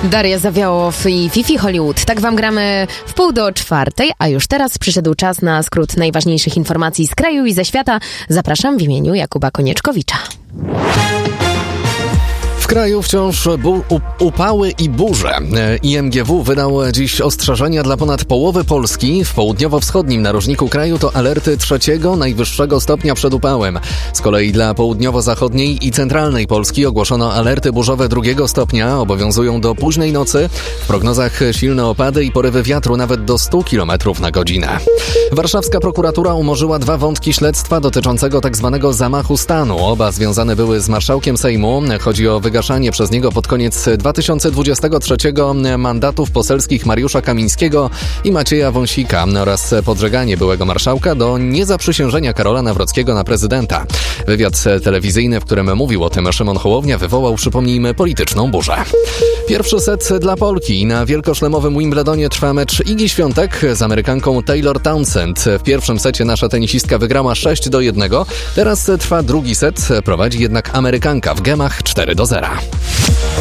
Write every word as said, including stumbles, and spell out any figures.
Daria Zawiałow i Fifi Hollywood. Tak wam gramy w pół do czwartej, a już teraz przyszedł czas na skrót najważniejszych informacji z kraju i ze świata. Zapraszam w imieniu Jakuba Konieczkowicza. W kraju wciąż bu- upały i burze. I M G W wydał dziś ostrzeżenia dla ponad połowy Polski. W południowo-wschodnim narożniku kraju to alerty trzeciego, najwyższego stopnia przed upałem. Z kolei dla południowo-zachodniej i centralnej Polski ogłoszono alerty burzowe drugiego stopnia. Obowiązują do późnej nocy. W prognozach silne opady i porywy wiatru nawet do stu kilometrów na godzinę. Warszawska prokuratura umorzyła dwa wątki śledztwa dotyczącego tzw. zamachu stanu. Oba związane były z marszałkiem Sejmu. Chodzi o wygaszanie przez niego pod koniec dwa tysiące dwudziestego trzeciego mandatów poselskich Mariusza Kamińskiego i Macieja Wąsika oraz podżeganie byłego marszałka do niezaprzysiężenia Karola Nawrockiego na prezydenta. Wywiad telewizyjny, w którym mówił o tym Szymon Hołownia, wywołał, przypomnijmy, polityczną burzę. Pierwszy set dla Polki. Na wielkoszlemowym Wimbledonie trwa mecz Igi Świątek z Amerykanką Taylor Townsend. W pierwszym secie nasza tenisistka wygrała sześć do jednego. Teraz trwa drugi set, prowadzi jednak Amerykanka w gemach cztery do zera.